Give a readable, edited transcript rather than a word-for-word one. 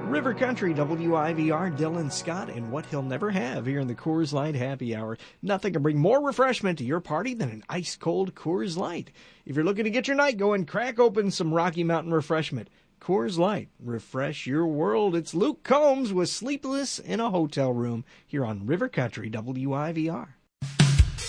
River Country, WIVR, Dylan Scott, and what he'll never have here in the Coors Light Happy Hour. Nothing can bring more refreshment to your party than an ice-cold Coors Light. If you're looking to get your night going, crack open some Rocky Mountain refreshment. Coors Light, refresh your world. It's Luke Combs with Sleepless in a Hotel Room here on River Country, WIVR.